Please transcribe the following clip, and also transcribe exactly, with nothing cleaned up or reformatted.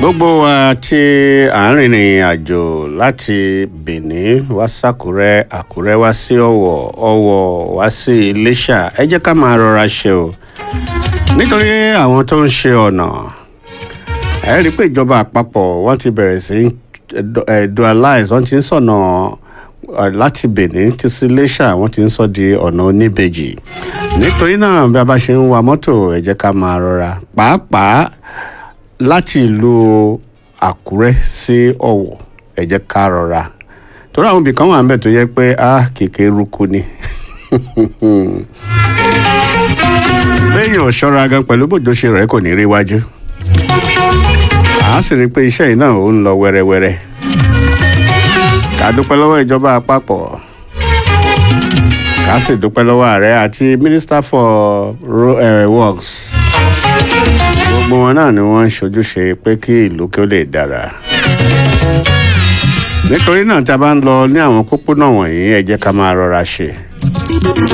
gbogbo wa tí à ń rìnrìn àjò láti Benin wá s'Àkúrẹ́, Àkúrẹ́ wá sí Ọ̀wọ̀, Ọ̀wọ̀ wá sí Iléṣà, ẹ jẹ́ ká máa rọra ṣe o nítorí àwọn tó ń ṣe ọ̀nà. ẹ rí i pé ìjọba àpapọ̀ wọ́n ti bẹ̀rẹ̀ sí dualize, wọ́n ti ń sọ̀nà láti Benin tí sí Iléṣà, wọ́n ti ń sọ di ọ̀nà oníbejì. nítorí náà bí a bá ṣe ń wa mọ́tò ẹ jẹ́ ká máa rọra, pàápàá láti ìlú Àkúrẹ́ sí Ọ̀wọ̀ ẹ jẹ́ ká rọra, torí àwọn ibìkan wà ńbẹ̀ tó yẹ pé a kìkì eruku ni. béèyàn ṣọ́ra gan pẹ̀lú bójú ṣe rẹ̀ kò ní rí wájú. a sì rí i pé iṣẹ́ yìí náà ó ń lọ wẹ́rẹ́wẹ́rẹ́. ká dúpẹ́ lọ́wọ́ ìjọba àpapọ̀, ká sì dúpẹ́ lọ́wọ́ ààrẹ àti minister for uh, works. gbogbo wọn náà ni wọ́n ń ṣojúṣe pé kí ìlú kí ó lè dára. nítorí náà tí a bá ń lọ ní àwọn pópónà wọ̀nyí ẹ jẹ́ ká máa rọra ṣe.